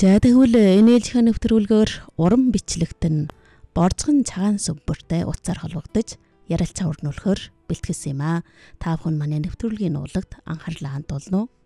За тэгвэл энээлжийн нэвтрүүлгээр уран бичлэгт нь борцгон цагаан сүмбэртэй утсаар холбогдож ярилцаа өрнүүлэхээр бэлтгэсэн юм аа. Та бүхэн манай нэвтрүүлгийн уулагт анхаарлаа хандуулна уу?